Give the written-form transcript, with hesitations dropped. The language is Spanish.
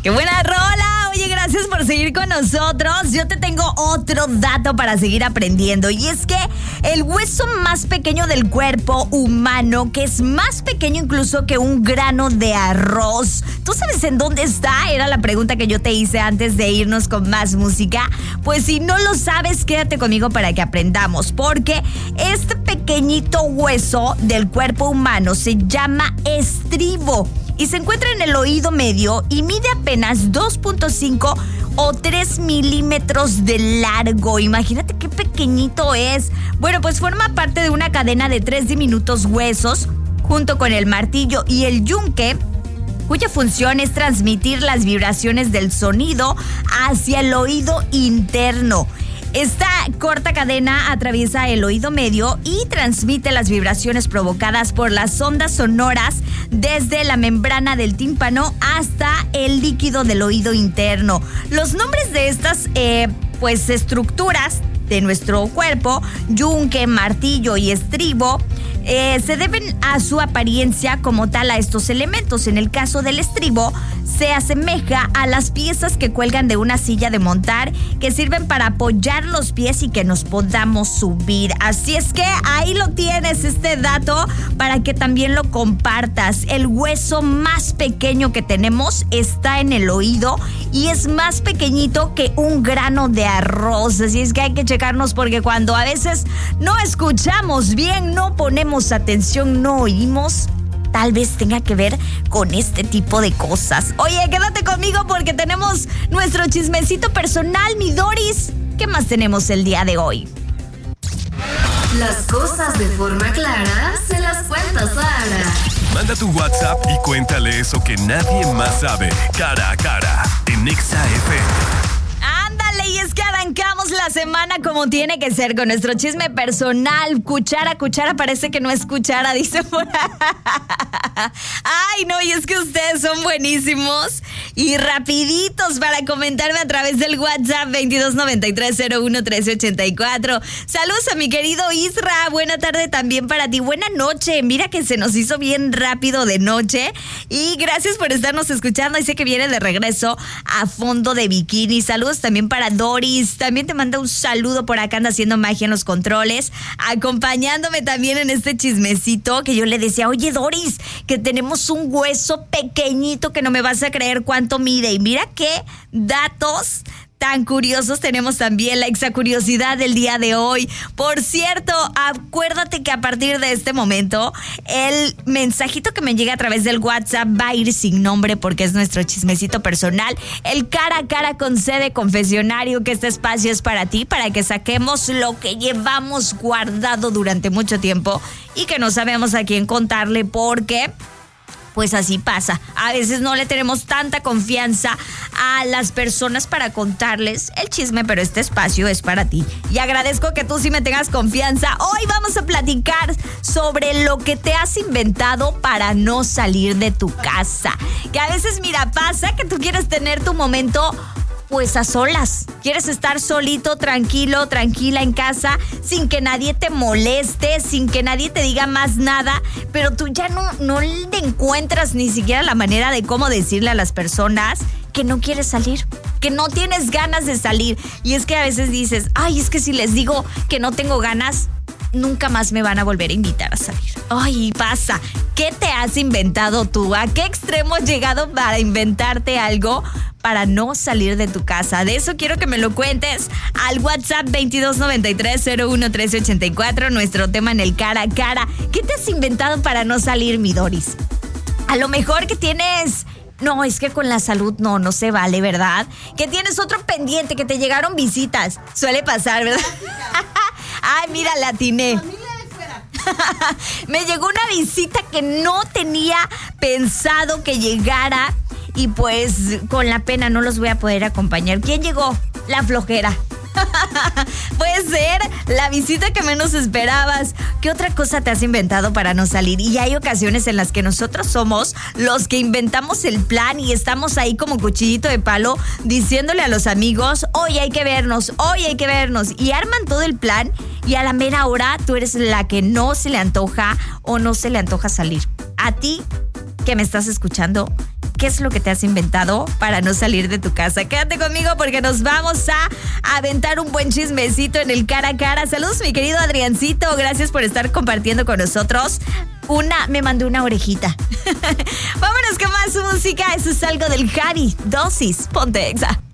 ¡Qué buena rola! Oye, gracias por seguir con nosotros. Yo te tengo otro dato para seguir aprendiendo. Y es que el hueso más pequeño del cuerpo humano, que es más pequeño incluso que un grano de arroz. ¿Tú sabes en dónde está? Era la pregunta que yo te hice antes de irnos con más música. Pues si no lo sabes, quédate conmigo para que aprendamos. Porque este pequeñito hueso del cuerpo humano se llama estribo. Y se encuentra en el oído medio y mide apenas 2.5 o 3 milímetros de largo. Imagínate qué pequeñito es. Bueno, pues forma parte de una cadena de 3 diminutos huesos junto con el martillo y el yunque, cuya función es transmitir las vibraciones del sonido hacia el oído interno. Esta corta cadena atraviesa el oído medio y transmite las vibraciones provocadas por las ondas sonoras desde la membrana del tímpano hasta el líquido del oído interno. Los nombres de estas estructuras de nuestro cuerpo, yunque, martillo y estribo, se deben a su apariencia como tal a estos elementos. En el caso del estribo, se asemeja a las piezas que cuelgan de una silla de montar, que sirven para apoyar los pies y que nos podamos subir. Así es que ahí lo tienes, este dato, para que también lo compartas. El hueso más pequeño que tenemos está en el oído y es más pequeñito que un grano de arroz. Así es que hay que checarnos, porque cuando a veces no escuchamos bien, no ponemos atención, no oímos, tal vez tenga que ver con este tipo de cosas. Oye, quédate conmigo porque tenemos nuestro chismecito personal, mi Doris. ¿Qué más tenemos el día de hoy? Las cosas de forma clara se las cuenta Sara. Manda tu WhatsApp y cuéntale eso que nadie más sabe. Cara a cara en Exa FM. Y es que arrancamos la semana como tiene que ser, con nuestro chisme personal. Cuchara, parece que no es cuchara, dice por ahí. Ay, no, y es que ustedes son buenísimos y rapiditos para comentarme a través del WhatsApp 2293-01-1384. Saludos a mi querido Isra, buena tarde también para ti, buena noche. Mira que se nos hizo bien rápido de noche y gracias por estarnos escuchando. Dice que viene de regreso a fondo de bikini. Saludos también para Doris, también te manda un saludo por acá, anda haciendo magia en los controles, acompañándome también en este chismecito que yo le decía, oye Doris, que tenemos un hueso pequeñito que no me vas a creer cuánto mide. Y mira qué datos tan curiosos tenemos también, la exacuriosidad del día de hoy. Por cierto, acuérdate que a partir de este momento, el mensajito que me llega a través del WhatsApp va a ir sin nombre porque es nuestro chismecito personal. El cara a cara con C de confesionario, que este espacio es para ti, para que saquemos lo que llevamos guardado durante mucho tiempo y que no sabemos a quién contarle, porque pues así pasa. A veces no le tenemos tanta confianza a las personas para contarles el chisme, pero este espacio es para ti. Y agradezco que tú sí me tengas confianza. Hoy vamos a platicar sobre lo que te has inventado para no salir de tu casa. Que a veces, mira, pasa que tú quieres tener tu momento pues a solas. Quieres estar solito, tranquilo, tranquila en casa, sin que nadie te moleste, sin que nadie te diga más nada, pero tú ya no le encuentras ni siquiera la manera de cómo decirle a las personas que no quieres salir, que no tienes ganas de salir. Y es que a veces dices, ay, es que si les digo que no tengo ganas, nunca más me van a volver a invitar a salir. Ay, pasa. ¿Qué te has inventado tú? ¿A qué extremo has llegado para inventarte algo para no salir de tu casa? De eso quiero que me lo cuentes al WhatsApp 2293-01-1384, nuestro tema en el cara a cara. ¿Qué te has inventado para no salir, mi Doris? A lo mejor que tienes... No, es que con la salud no se vale, ¿verdad? Que tienes otro pendiente, que te llegaron visitas. Suele pasar, ¿verdad? Ay, mira, la atiné. Me llegó una visita que no tenía pensado que llegara y pues con la pena no los voy a poder acompañar. ¿Quién llegó? La flojera. Puede ser la visita que menos esperabas. ¿Qué otra cosa te has inventado para no salir? Y hay ocasiones en las que nosotros somos los que inventamos el plan y estamos ahí como cuchillito de palo diciéndole a los amigos, hoy hay que vernos, y arman todo el plan y a la mera hora tú eres la que no se le antoja o no se le antoja salir. A ti que me estás escuchando, ¿qué es lo que te has inventado para no salir de tu casa? Quédate conmigo porque nos vamos a aventar un buen chismecito en el cara a cara. Saludos, mi querido Adriancito. Gracias por estar compartiendo con nosotros. Me mandó una orejita. Vámonos con más música. Eso es algo del Jari. Dosis. Ponte Exa.